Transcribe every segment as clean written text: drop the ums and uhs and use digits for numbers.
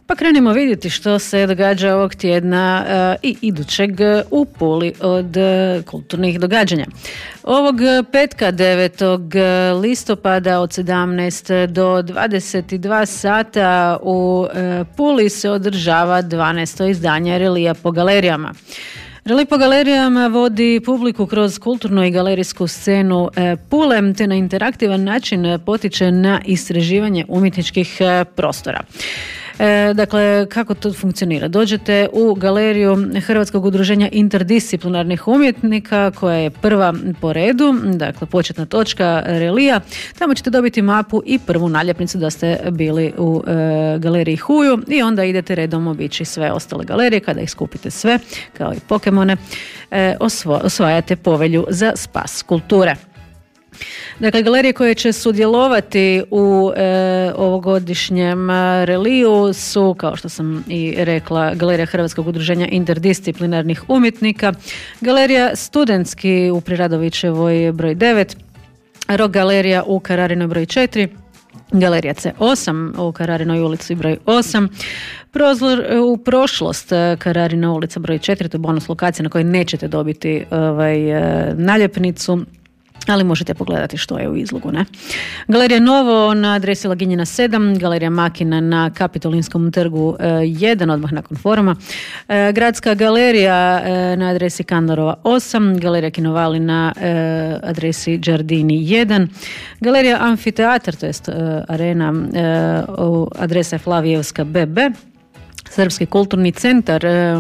Pa krenimo vidjeti što se događa ovog tjedna i idućeg u Puli od kulturnih događanja. Ovog petka 9. listopada od 17 do 22 sata u Puli se održava 12. izdanje Relija po galerijama. Relij po galerijama vodi publiku kroz kulturnu i galerijsku scenu Pule, te na interaktivan način potiče na istraživanje umjetničkih prostora. Dakle, kako to funkcionira? Dođete u galeriju Hrvatskog udruženja interdisciplinarnih umjetnika, koja je prva po redu, dakle početna točka relija. Tamo ćete dobiti mapu i prvu naljepnicu da ste bili u galeriji Huju i onda idete redom obići sve ostale galerije. Kada ih skupite sve, kao i Pokemone, osvajate povelju za spas kulture. Dakle, galerije koje će sudjelovati u ovogodišnjem reliju su, kao što sam i rekla, Galerija Hrvatskog udruženja interdisciplinarnih umjetnika, Galerija Studentski u Preradovićevoj broj 9, Rock galerija u Kararinoj broj 4, Galerija C8 u Kararinoj ulici broj 8, Prozor u prošlost Kararina ulica broj 4, to je bonus lokacija na kojoj nećete dobiti naljepnicu, ali možete pogledati što je u izlogu, ne? Galerija Novo na adresi Laginjina 7, Galerija Makina na Kapitolinskom trgu 1, odmah nakon foruma, Gradska galerija na adresi Kandorova 8, Galerija Kinovali na adresi Đardini 1, Galerija Amfiteatar, to jest arena, adresa je Flavijevska BB, Srpski kulturni centar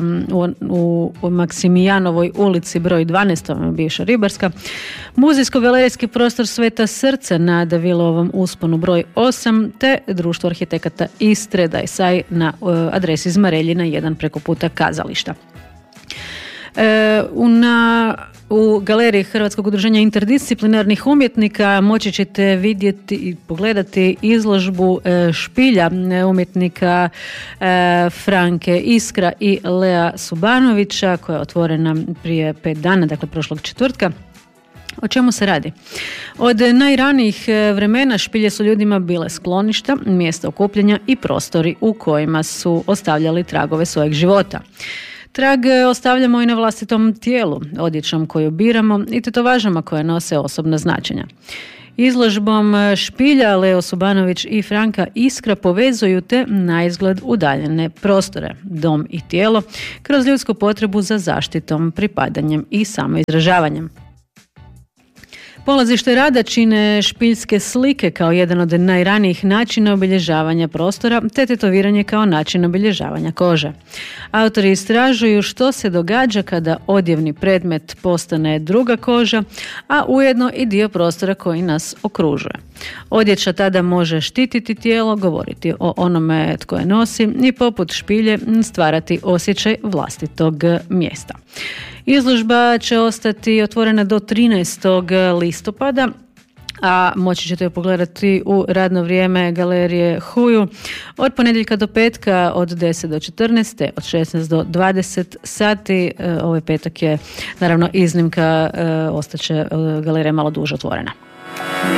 u Maksimijanovoj ulici broj 12, to je bivša Ribarska, Muzejsko-galerijski prostor Sveta Srce na Davilovom usponu broj 8, te Društvo arhitekata Istre Dajsaj na adresi Zmareljina 1 preko puta kazališta. U galeriji Hrvatskog udruženja interdisciplinarnih umjetnika moći ćete vidjeti i pogledati izložbu špilja umjetnika Franke Iskra i Lea Subanovića, koja je otvorena prije 5 dana, dakle prošlog četvrtka. O čemu se radi? Od najranijih vremena špilje su ljudima bile skloništa, mjesta okupljanja i prostori u kojima su ostavljali tragove svojeg života. Trag ostavljamo i na vlastitom tijelu, odjećom koju biramo i tetovažama koje nose osobna značenja. Izložbom špilja Leo Subanović i Franka Iskra povezuju te naizgled udaljene prostore, dom i tijelo, kroz ljudsku potrebu za zaštitom, pripadanjem i samoizražavanjem. Polazište rada čine špiljske slike kao jedan od najranijih načina obilježavanja prostora, te tetoviranje kao način obilježavanja kože. Autori istražuju što se događa kada odjevni predmet postane druga koža, a ujedno i dio prostora koji nas okružuje. Odjeća tada može štititi tijelo, govoriti o onome tko je nosi i poput špilje stvarati osjećaj vlastitog mjesta. Izložba će ostati otvorena do 13. listopada, a moći ćete ju pogledati u radno vrijeme galerije Huju od ponedjeljka do petka od 10 do 14, od 16 do 20 sati. Ovaj petak je naravno iznimka, ostaće galerija malo duže otvorena.